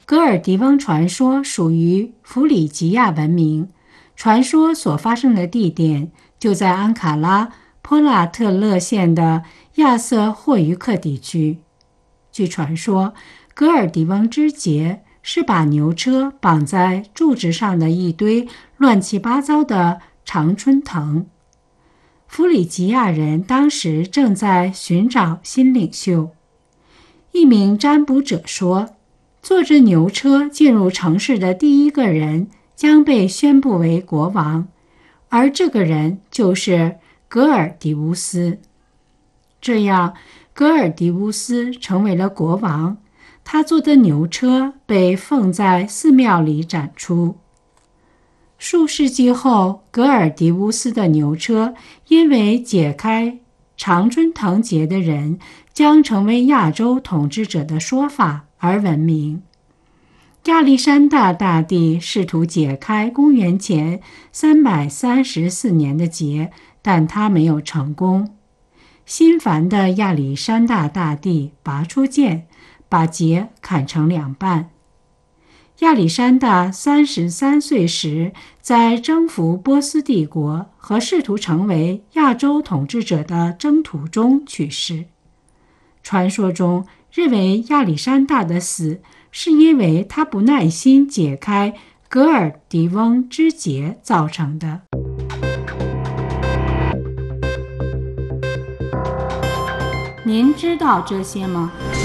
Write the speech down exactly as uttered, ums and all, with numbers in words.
格尔迪翁传说属于弗里吉亚文明，传说所发生的地点就在安卡拉波拉特勒县的亚瑟霍于克地区。据传说，格尔迪翁之节是把牛车绑在柱子上的一堆乱七八糟的常春藤。弗里吉亚人当时正在寻找新领袖。一名占卜者说，坐着牛车进入城市的第一个人将被宣布为国王，而这个人就是格尔迪乌斯。这样，格尔迪乌斯成为了国王，他坐的牛车被奉在寺庙里展出。数世纪后，格尔迪乌斯的牛车因为解开常春藤节的人将成为亚洲统治者的说法而闻名。亚历山大大帝试图解开公元前三百三十四年的节，但他没有成功。心烦的亚历山大大帝拔出剑，把节砍成两半。亚历山大三十三岁时，在征服波斯帝国和试图成为亚洲统治者的征途中去世。传说中认为亚历山大的死是因为他不耐心解开格尔迪翁之节造成的。您知道这些吗？